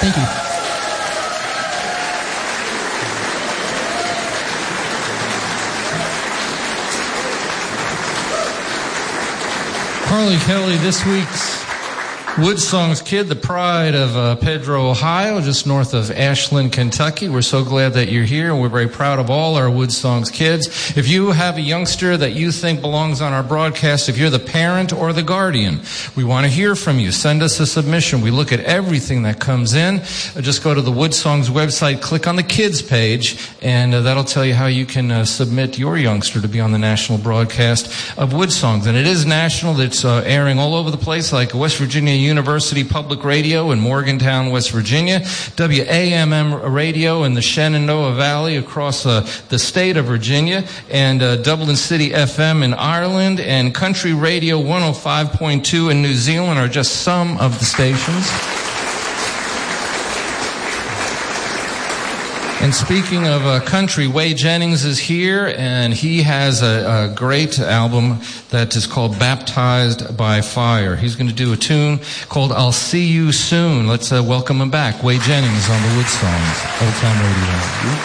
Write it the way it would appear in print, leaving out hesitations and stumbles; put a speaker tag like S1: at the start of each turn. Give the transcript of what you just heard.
S1: Thank you.
S2: Carly Kelly, this week's Wood Songs Kid, the pride of Pedro, Ohio, just north of Ashland, Kentucky. We're so glad that you're here, and we're very proud of all our Wood Songs kids. If you have a youngster that you think belongs on our broadcast, if you're the parent or the guardian, we want to hear from you. Send us a submission. We look at everything that comes in. Just go to the Wood Songs website, click on the kids page, and that'll tell you how you can submit your youngster to be on the national broadcast of Wood Songs. And it is national. It's airing all over the place, like West Virginia University Public Radio in Morgantown, West Virginia, WAMM Radio in the Shenandoah Valley across the state of Virginia, and Dublin City FM in Ireland, and Country Radio 105.2 in New Zealand are just some of the stations. And speaking of country, Way Jennings is here, and he has a great album that is called Baptized by Fire. He's going to do a tune called I'll See You Soon. Let's welcome him back. Way Jennings on the Wood Songs, Old Time Radio.